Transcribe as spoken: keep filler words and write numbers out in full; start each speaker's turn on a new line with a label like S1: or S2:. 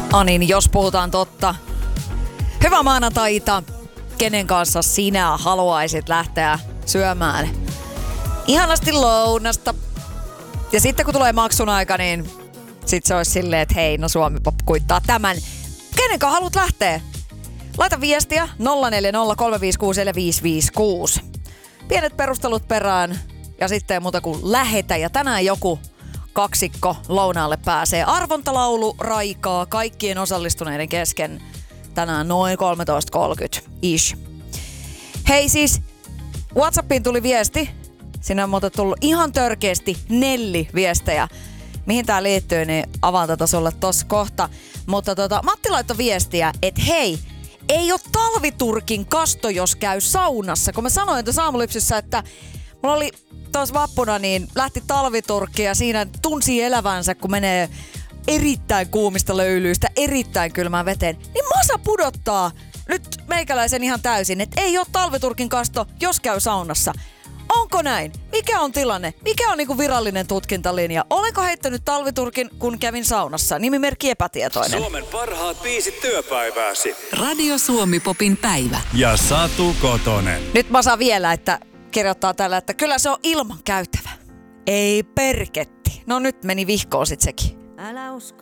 S1: Anin, jos puhutaan totta. Hyvää maanantaita. Kenen kanssa sinä haluaisit lähteä syömään ihanasti lounasta? Ja sitten kun tulee maksun aika, niin sit se olisi silleen, että hei, no Suomi Pop kuittaa tämän. Kenen kanssa haluat lähteä? Laita viestiä nolla neljä nolla kolme viisi kuusi neljä viisi viisi kuusi. Pienet perustelut perään ja sitten ei muuta kuin lähetä. Ja tänään joku kaksikko lounaalle pääsee. Arvontalaulu raikaa kaikkien osallistuneiden kesken tänään noin kolmetoista kolmekymmentä ish. Hei siis, WhatsAppiin tuli viesti. Siinä on muuten tullut ihan törkeästi Nelli viestejä. Mihin tää liittyy, niin avaan tätä sulle tossa kohta. Mutta tota, Matti laittoi viestiä, että hei, ei oo talviturkin kasto, jos käy saunassa. Kun mä sanoin tuossa aamulypsyssä, että mulla oli tuossa vappuna, niin lähti talviturkki ja siinä tunsi elävänsä, kun menee erittäin kuumista löylyistä erittäin kylmään veteen. Niin masa pudottaa nyt meikäläisen ihan täysin, että ei oo talviturkin kasto, jos käy saunassa. Onko näin? Mikä on tilanne? Mikä on niinku virallinen tutkintalinja? Olenko heittänyt talviturkin, kun kävin saunassa? Nimimerkki epätietoinen.
S2: Suomen parhaat biisit työpäivääsi.
S3: Radio Suomi Popin päivä.
S2: Ja Satu Kotonen.
S1: Nyt mä saan vielä, että kirjoittaa täällä, että kyllä se on ilman käytävä. Ei perketti. No nyt meni vihkoon sit sekin.
S4: Älä usko